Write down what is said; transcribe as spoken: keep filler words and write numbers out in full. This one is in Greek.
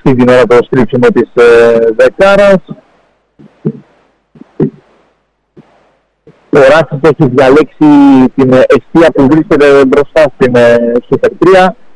αυτή την ώρα το στρίψιμο της ε, δεκάρας. Ο Ράσης έχει διαλέξει την εστία που βρίσκεται μπροστά στην ε, Super τρία.